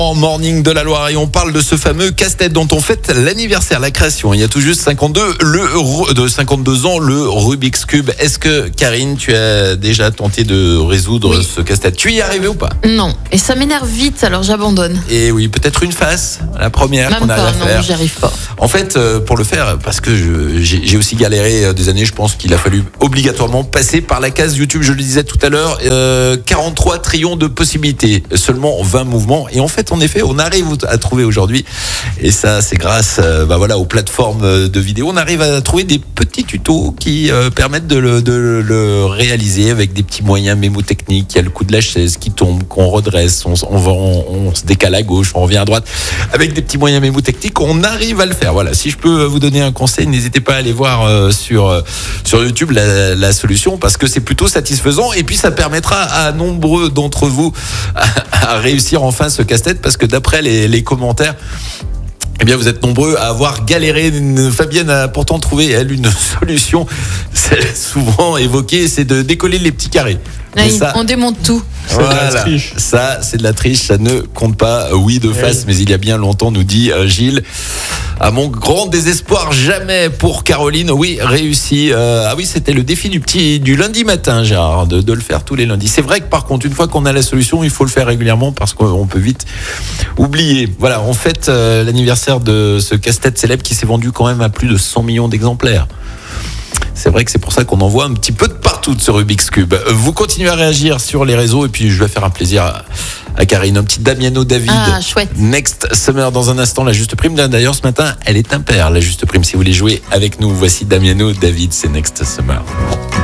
En morning de la Loire et on parle de ce fameux casse-tête dont on fête l'anniversaire, la création. Il y a tout juste 52 ans, le Rubik's Cube. Est-ce que Karine, tu as déjà tenté de résoudre ce casse-tête? Tu y es arrivé ou pas? Non, et ça m'énerve vite, alors j'abandonne. Et oui, peut-être une face, la première qu'on arrive à faire. Non, j'y arrive pas. En fait, pour le faire, parce que j'ai aussi galéré des années, je pense qu'il a fallu obligatoirement passer par la case YouTube, je le disais tout à l'heure, 43 trillions de possibilités, seulement 20 mouvements. Et en fait, en effet, on arrive à trouver aujourd'hui, et ça c'est grâce aux plateformes de vidéos, on arrive à trouver des petits tutos qui permettent de le réaliser avec des petits moyens mémotechniques. Il y a le coup de la chaise qui tombe, qu'on redresse, on se décale à gauche, on revient à droite. Avec des petits moyens mémotechniques, on arrive à le faire. Voilà, si je peux vous donner un conseil, n'hésitez pas à aller voir sur YouTube la solution, parce que c'est plutôt satisfaisant, et puis ça permettra à nombreux d'entre vous à réussir enfin ce casse-tête, parce que d'après les commentaires, eh bien, vous êtes nombreux à avoir galéré. Fabienne a pourtant trouvé, elle, une solution. C'est souvent évoqué, c'est de décoller les petits carrés. Oui, ça, on démonte tout. Voilà, ça c'est de la triche, ça ne compte pas. Oui, de face, mais il y a bien longtemps, nous dit Gilles. À mon grand désespoir, jamais pour Caroline. Oui, réussi. C'était le défi du lundi matin, Gérard, de le faire tous les lundis. C'est vrai que par contre, une fois qu'on a la solution, il faut le faire régulièrement, parce qu'on peut vite oublier. Voilà, on fête l'anniversaire de ce casse-tête célèbre qui s'est vendu quand même à plus de 100 millions d'exemplaires. C'est vrai que c'est pour ça qu'on en voit un petit peu de partout de ce Rubik's Cube. Vous continuez à réagir sur les réseaux, et puis je vais faire un plaisir à Karine. Un petit Damiano David. Ah, chouette. Next Summer dans un instant, la juste prime. D'ailleurs, ce matin, elle est impair, la juste prime. Si vous voulez jouer avec nous, voici Damiano David, c'est Next Summer.